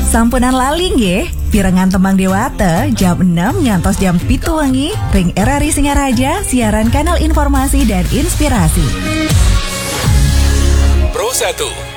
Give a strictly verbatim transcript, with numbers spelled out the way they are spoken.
Sampunan lali nggih, pirengan tembang Dewata jam enam ngantos jam pitu wengi, ring R R I Singaraja, siaran kanal informasi dan inspirasi. Pro satu